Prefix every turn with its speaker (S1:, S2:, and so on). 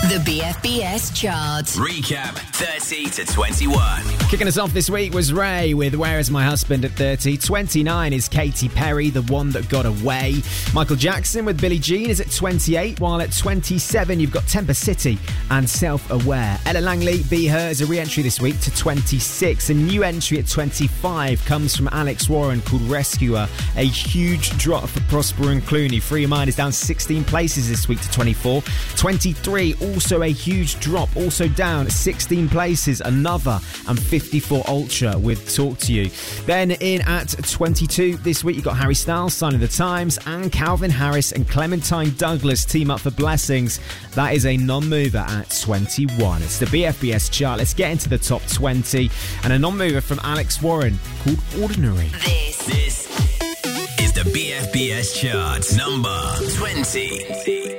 S1: The BFBS chart.
S2: Recap 30 to 21.
S3: Kicking us off this week was Ray with Where Is My Husband at 30. 29 is Katy Perry, The One That Got Away. Michael Jackson with Billie Jean is at 28, while at 27 you've got Temper City and Self-Aware. Ella Langley, Be Her, is a re-entry this week to 26. A new entry at 25 comes from Alex Warren called Rescuer. A huge drop for Prosper and Clooney. Free Your Mind is down 16 places this week to 24. 23, also a huge drop, also down 16 places. Another and 54 Ultra with Talk to You. Then in at 22 this week, you've got Harry Styles, Sign of the Times, and Calvin Harris and Clementine Douglas team up for Blessings. That is a non-mover at 21. It's the BFBS chart. Let's get into the top 20. And a non-mover from Alex Warren called Ordinary.
S2: This is the BFBS chart, number 20.